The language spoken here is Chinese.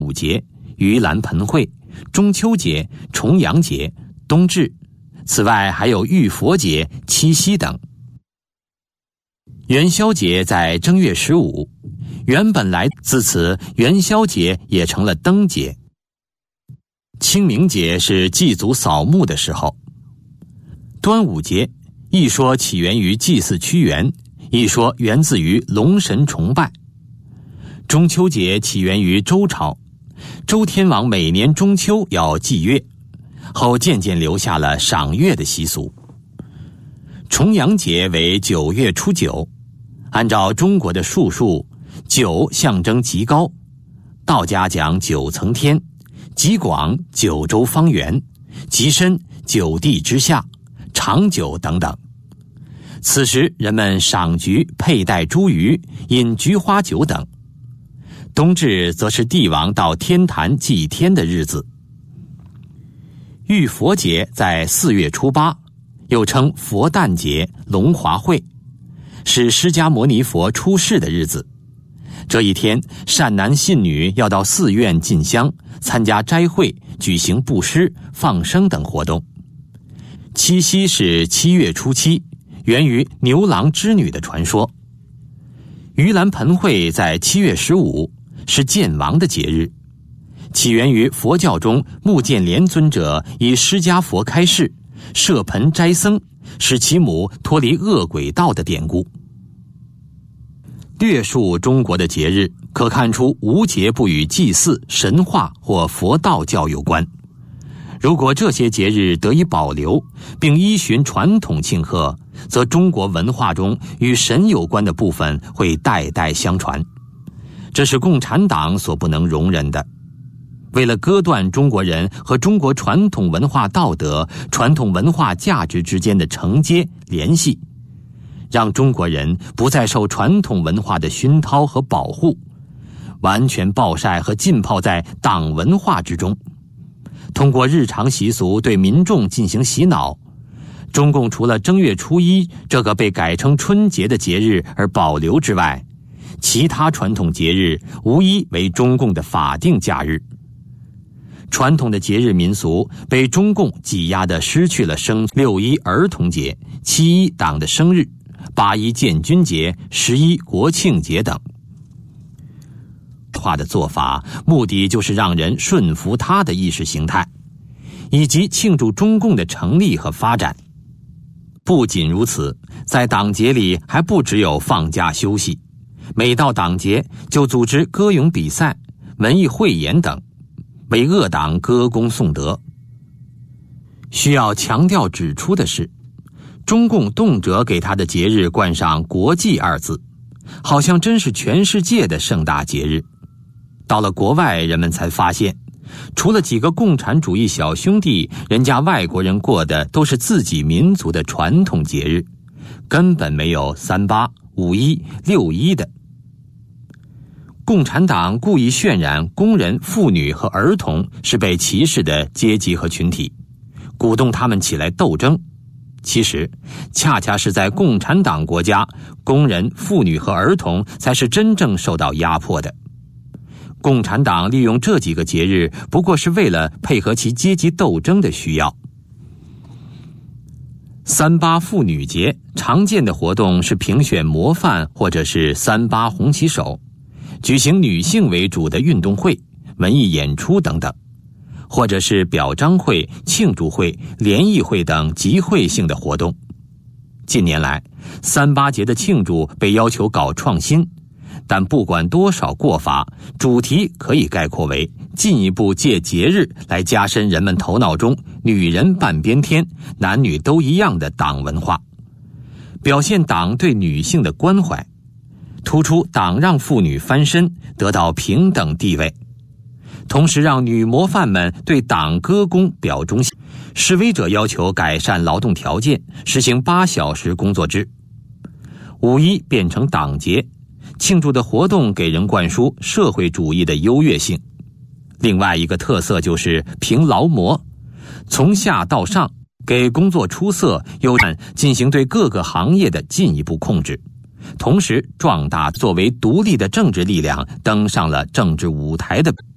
午节、盂兰盆会、中秋节、重阳节、冬至，此外还有浴佛节、七夕等。元宵节在正月15，原本来自此元宵节也成了灯节。清明节是祭祖扫墓的时候。端午节一说起源于祭祀屈原，一说源自于龙神崇拜。中秋节起源于周朝，周天王每年中秋要祭月，后渐渐留下了赏月的习俗。重阳节为9月初9，按照中国的术数，9象征极高，道家讲9层天，极广9州方圆，极深9地之下，长久等等。此时人们赏菊、佩戴茱萸、饮菊花酒等。冬至则是帝王到天坛祭天的日子。浴佛节在4月初8，又称佛诞节、龙华会，是释迦牟尼佛出世的日子。这一天，善男信女要到寺院进香，参加斋会，举行布施、放生等活动。七夕是7月初7，源于牛郎织女的传说。盂兰盆会在7月15，是见王的节日，起源于佛教中目犍连尊者以释迦佛开示，设盆斋僧，使其母脱离恶鬼道的典故。略述中国的节日，可看出无节不与祭祀、神话或佛道教有关。如果这些节日得以保留，并依循传统庆贺，则中国文化中与神有关的部分会代代相传，这是共产党所不能容忍的。为了割断中国人和中国传统文化道德、传统文化价值之间的承接联系，让中国人不再受传统文化的熏陶和保护，完全暴晒和浸泡在党文化之中，通过日常习俗对民众进行洗脑。中共除了正月初1这个被改成春节的节日而保留之外，其他传统节日无一为中共的法定假日。传统的节日民俗被中共挤压地失去了6·1儿童节、7·1党的生日、8·1建军节、11国庆节等。化的做法目的就是让人顺服他的意识形态，以及庆祝中共的成立和发展。不仅如此，在党节里还不只有放假休息，每到党节就组织歌咏比赛、文艺汇演等，为恶党歌功颂德。需要强调指出的是，中共动辄给他的节日冠上国际2字，好像真是全世界的盛大节日。到了国外，人们才发现，除了几个共产主义小兄弟，人家外国人过的都是自己民族的传统节日，根本没有3·8、5·1、6·1的。共产党故意渲染工人、妇女和儿童是被歧视的阶级和群体，鼓动他们起来斗争。其实，恰恰是在共产党国家，工人、妇女和儿童才是真正受到压迫的。共产党利用这几个节日，不过是为了配合其阶级斗争的需要。3·8妇女节常见的活动是评选模范，或者是3·8红旗手，举行女性为主的运动会、文艺演出等等，或者是表彰会、庆祝会、联谊会等集会性的活动。近年来，3·8节的庆祝被要求搞创新，但不管多少过法，主题可以概括为进一步借节日来加深人们头脑中女人半边天、男女都一样的党文化，表现党对女性的关怀，突出党让妇女翻身，得到平等地位，同时让女模范们对党歌功表忠心。示威者要求改善劳动条件，实行8小时工作制。5·1变成党节，庆祝的活动给人灌输社会主义的优越性。另外一个特色就是评劳模，从下到上给工作出色优产进行对各个行业的进一步控制，同时壮大作为独立的政治力量登上了政治舞台的